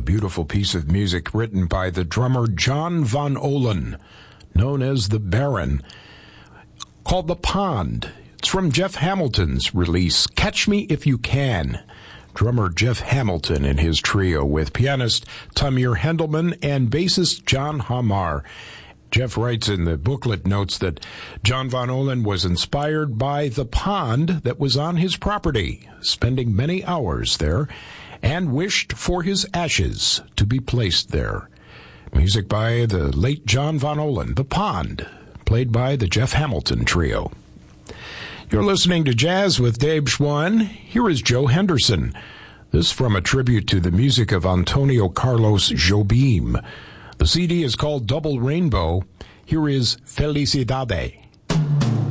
beautiful piece of music written by the drummer John Von Ohlen, known as the Baron, called The Pond. It's from Jeff Hamilton's release, Catch Me If You Can. Drummer Jeff Hamilton and his trio with pianist Tamir Hendelman and bassist John Hamar. Jeff writes in the booklet notes that John Von Ohlen was inspired by the pond that was on his property, spending many hours there, and wished for his ashes to be placed there. Music by the late John Von Ohlen, The Pond, played by the Jeff Hamilton Trio. You're listening to Jazz with Dave Schwann. Here is Joe Henderson. This from a tribute to the music of Antonio Carlos Jobim. The CD is called Double Rainbow. Here is Felicidade.